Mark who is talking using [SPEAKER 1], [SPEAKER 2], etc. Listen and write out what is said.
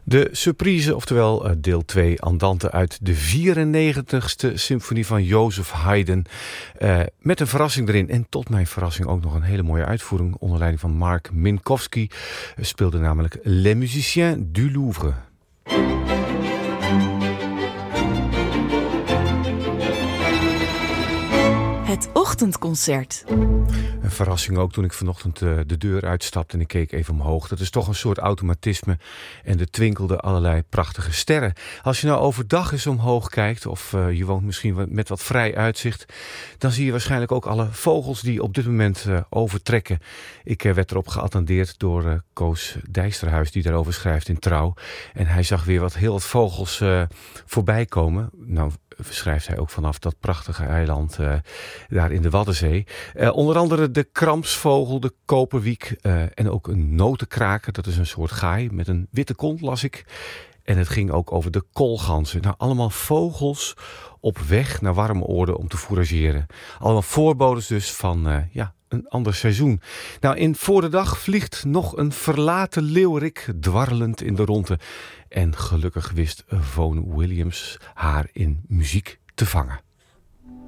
[SPEAKER 1] De Surprise, oftewel deel 2 Andante uit de 94ste symfonie van Joseph Haydn. Met een verrassing erin en tot mijn verrassing ook nog een hele mooie uitvoering onder leiding van Mark Minkowski. Speelde namelijk Les Musiciens du Louvre.
[SPEAKER 2] Het ochtendconcert.
[SPEAKER 1] Een verrassing ook toen ik vanochtend de deur uitstapte en ik keek even omhoog. Dat is toch een soort automatisme en er twinkelden allerlei prachtige sterren. Als je nou overdag eens omhoog kijkt of je woont misschien met wat vrij uitzicht, dan zie je waarschijnlijk ook alle vogels die op dit moment overtrekken. Ik werd erop geattendeerd door Koos Dijksterhuis die daarover schrijft in Trouw. En hij zag weer heel wat vogels voorbij komen. Nou schrijft hij ook vanaf dat prachtige eiland daar in de Waddenzee. Onder andere de kramsvogel, de koperwiek en ook een notenkraker. Dat is een soort gaai met een witte kont, las ik. En het ging ook over de koolganzen. Nou, allemaal vogels op weg naar warme oorden om te fourageren. Allemaal voorbodes dus van een ander seizoen. Nou, in Voor de Dag vliegt nog een verlaten leeuwerik dwarrelend in de ronde. En gelukkig wist Vaughan Williams haar in muziek te vangen.